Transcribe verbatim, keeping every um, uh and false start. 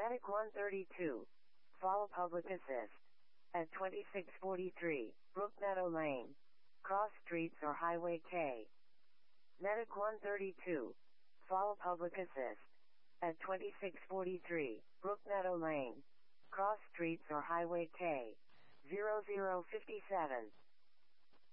Medic one thirty-two. Follow public assist. At twenty-six forty-three, Brookmeadow Lane. Cross streets or Highway K. Medic one thirty-two. Follow public assist. At twenty-six forty-three, Brookmeadow Lane. Cross streets or Highway K. zero zero five seven.